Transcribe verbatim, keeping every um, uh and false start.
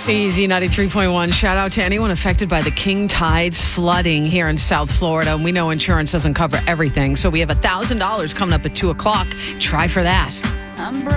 C Z ninety-three point one. Shout out to anyone affected by the King Tides flooding here in South Florida. And we know insurance doesn't cover everything. So we have one thousand dollars coming up at two o'clock. Try for that.